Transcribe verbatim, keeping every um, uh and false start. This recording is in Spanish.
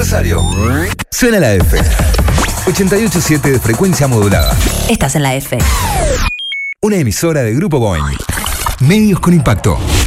Rosario. Suena la F. ochenta y ocho punto siete de frecuencia modulada. Estás en la F. Una emisora de Grupo Boeing. Medios con impacto.